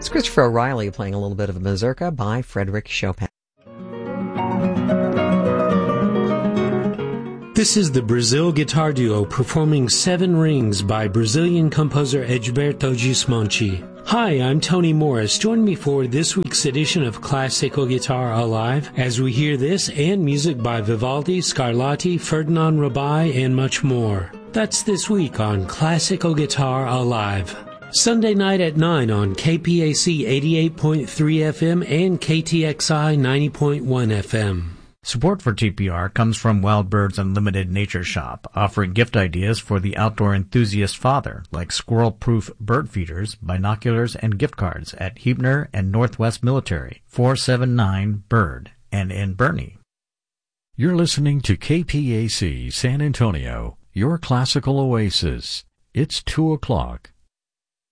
It's Christopher O'Reilly playing a little bit of a mazurka by Frédéric Chopin. This is the Brazil Guitar Duo performing Seven Rings by Brazilian composer Egberto Gismonti. Hi, I'm Tony Morris. Join me for this week's edition of Classical Guitar Alive as we hear this and music by Vivaldi, Scarlatti, Ferdinand Rabai, and much more. That's this week on Classical Guitar Alive. Sunday night at 9 on KPAC 88.3 FM and KTXI 90.1 FM. Support for TPR comes from Wild Birds Unlimited Nature Shop, offering gift ideas for the outdoor enthusiast father, like squirrel-proof bird feeders, binoculars, and gift cards at Huebner and Northwest Military, 479-BIRD, and in Bernie. You're listening to KPAC San Antonio, your classical oasis. It's 2 o'clock.